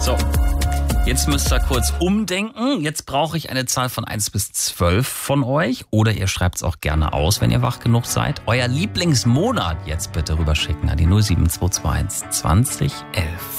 So, jetzt müsst ihr kurz umdenken. Jetzt brauche ich eine Zahl von 1 bis 12 von euch. Oder ihr schreibt es auch gerne aus, wenn ihr wach genug seid. Euer Lieblingsmonat jetzt bitte rüberschicken an die 07221 20 11.